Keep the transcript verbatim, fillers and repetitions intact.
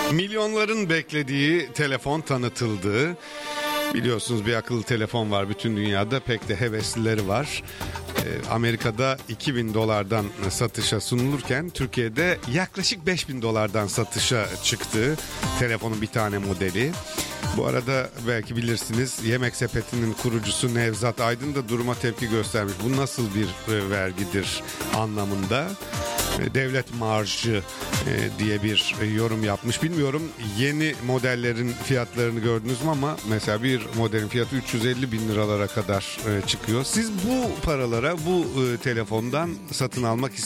Milyonların beklediği telefon tanıtıldı. Biliyorsunuz bir akıllı telefon var bütün dünyada, pek de heveslileri var. Ee, Amerika'da iki bin dolardan satışa sunulurken Türkiye'de yaklaşık beş bin dolardan satışa çıktı telefonun bir tane modeli. Bu arada belki bilirsiniz, Yemek Sepeti'nin kurucusu Nevzat Aydın da duruma tepki göstermiş. Bu nasıl bir e, vergidir anlamında. Devlet marjı e, diye bir e, yorum yapmış. Bilmiyorum yeni modellerin fiyatlarını gördünüz mü ama mesela bir modelin fiyatı üç yüz elli bin liralara kadar e, çıkıyor. Siz bu paralara bu e, telefondan satın almak istersiniz.